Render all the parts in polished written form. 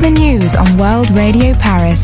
the news on World Radio Paris.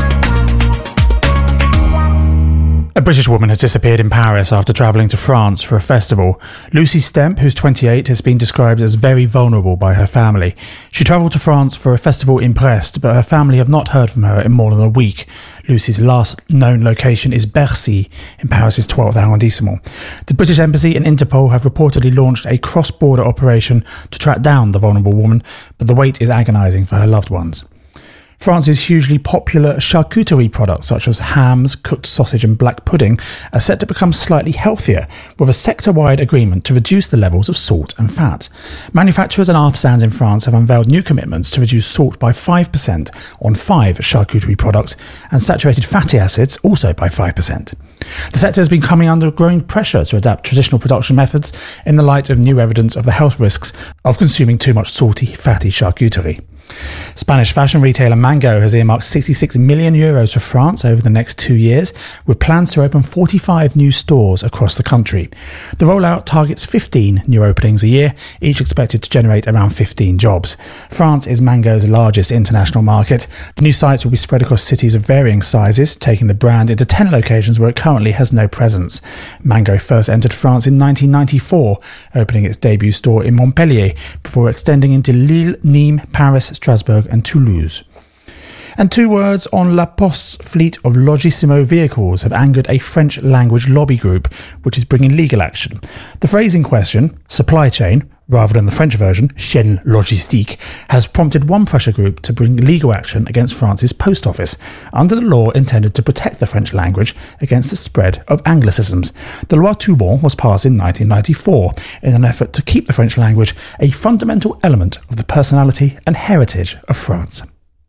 A British woman has disappeared in Paris after travelling to France for a festival. Lucy Stemp, who's 28, has been described as very vulnerable by her family. She travelled to France for a festival in Brest, but her family have not heard from her in more than a week. Lucy's last known location is Bercy, in Paris's 12th arrondissement. The British Embassy and Interpol have reportedly launched a cross-border operation to track down the vulnerable woman, but the wait is agonising for her loved ones. France's hugely popular charcuterie products such as hams, cooked sausage and black pudding are set to become slightly healthier with a sector-wide agreement to reduce the levels of salt and fat. Manufacturers and artisans in France have unveiled new commitments to reduce salt by 5% on 5 charcuterie products and saturated fatty acids also by 5%. The sector has been coming under growing pressure to adapt traditional production methods in the light of new evidence of the health risks of consuming too much salty, fatty charcuterie. Spanish fashion retailer Mango has earmarked €66 million for France over the next 2 years, with plans to open 45 new stores across the country. The rollout targets 15 new openings a year, each expected to generate around 15 jobs. France is Mango's largest international market. The new sites will be spread across cities of varying sizes, taking the brand into 10 locations where it currently has no presence. Mango first entered France in 1994, opening its debut store in Montpellier, before extending into Lille, Nîmes, Paris, Strasbourg and Toulouse. And 2 words on La Poste's fleet of Logissimo vehicles have angered a French-language lobby group, which is bringing legal action. The phrase in question, supply chain, rather than the French version, chaîne logistique, has prompted one pressure group to bring legal action against France's post office, under the law intended to protect the French language against the spread of Anglicisms. The Loi Toubon was passed in 1994 in an effort to keep the French language a fundamental element of the personality and heritage of France.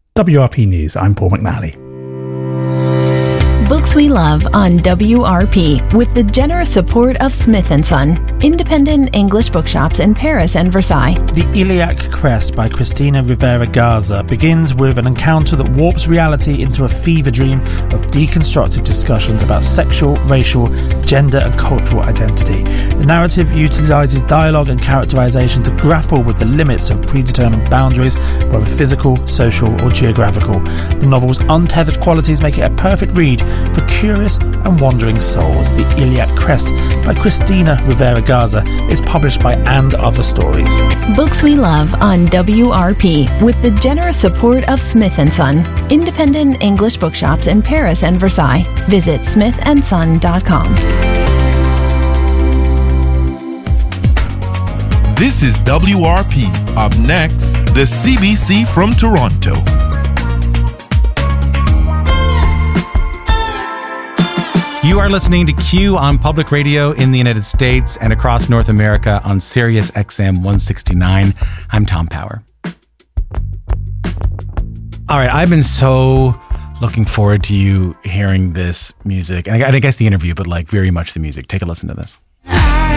WRP News, I'm Paul McNally. Books we love on WRP with the generous support of Smith & Son, independent English bookshops in Paris and Versailles. The Iliac Crest by Cristina Rivera Garza begins with an encounter that warps reality into a fever dream of deconstructive discussions about sexual, racial, gender and cultural identity. The narrative utilises dialogue and characterisation to grapple with the limits of predetermined boundaries, whether physical, social or geographical. The novel's untethered qualities make it a perfect read for curious and wandering souls. The Iliac Crest by Cristina Rivera Garza is published by And Other Stories. Books we love on WRP with the generous support of Smith & Son, independent English bookshops in Paris and Versailles. Visit smithandson.com. This is WRP. Up next, the CBC from Toronto. You are listening to Q on public radio in the United States and across North America on Sirius XM 169. I'm Tom Power. All right, I've been so looking forward to you hearing this music, and I guess the interview, but like very much the music. Take a listen to this.